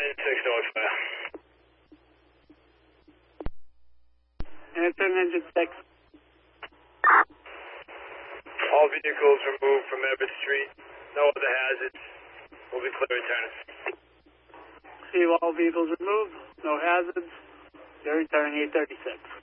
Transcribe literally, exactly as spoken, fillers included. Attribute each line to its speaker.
Speaker 1: six northbound.
Speaker 2: Answer engine six.
Speaker 1: All vehicles removed from Everett Street. No other hazards. We'll be clear returning.
Speaker 2: See all vehicles removed. No hazards. They're returning eight thirty-six.